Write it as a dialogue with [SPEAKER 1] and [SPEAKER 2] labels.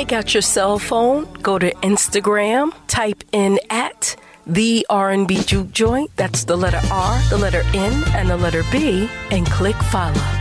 [SPEAKER 1] Take out your cell phone, go to Instagram, type in at the R&B Juke Joint. That's the letter R, the letter N, and the letter B, and click follow.